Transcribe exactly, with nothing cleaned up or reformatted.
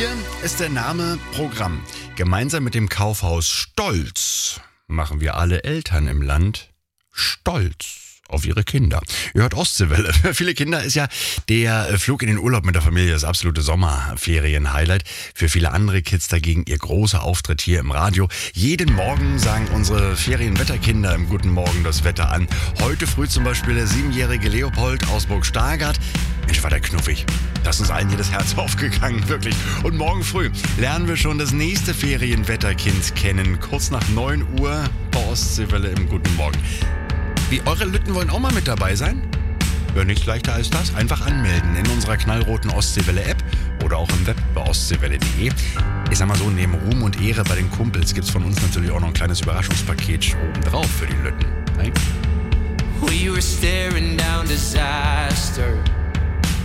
Hier ist der Name Programm. Gemeinsam mit dem Kaufhaus Stolz machen wir alle Eltern im Land stolz auf ihre Kinder. Ihr hört Ostseewelle. Für viele Kinder ist ja der Flug in den Urlaub mit der Familie das absolute Sommerferien-Highlight. Für viele andere Kids dagegen ihr großer Auftritt hier im Radio. Jeden Morgen sagen unsere Ferienwetterkinder im Guten Morgen das Wetter an. Heute früh zum Beispiel der siebenjährige Leopold aus Burg Stargard. Mensch, war der knuffig. Das ist uns allen hier das Herz aufgegangen, wirklich. Und morgen früh lernen wir schon das nächste Ferienwetterkind kennen. Kurz nach neun Uhr bei Ostseewelle im Guten Morgen. Wie, eure Lütten wollen auch mal mit dabei sein? Ja, nichts leichter als das. Einfach anmelden in unserer knallroten Ostseewelle-App oder auch im Web bei ostseewelle punkt de. Ich sag mal so, neben Ruhm und Ehre bei den Kumpels gibt's von uns natürlich auch noch ein kleines Überraschungspaket obendrauf für die Lütten. Hey? We were staring down disaster.